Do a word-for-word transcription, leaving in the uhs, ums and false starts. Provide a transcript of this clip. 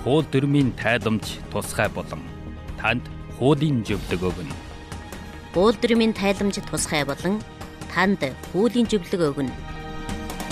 хууль дүрмийн тайламж тусгай болон танд хуулийн зөвлөг өгнө. Хууль дүрмийн тайламж тусгай болон танд хуулийн зөвлөг өгнө.